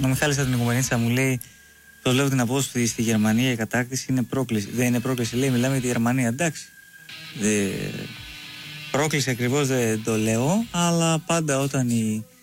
Ο Μιχάλης από την Οικουμενίτσα μου λέει: το λέω την απόσταση στη Γερμανία η κατάκτηση είναι πρόκληση. Δεν είναι πρόκληση, λέει, μιλάμε για τη Γερμανία. Εντάξει. Πρόκληση ακριβώς δεν το λέω, αλλά πάντα όταν η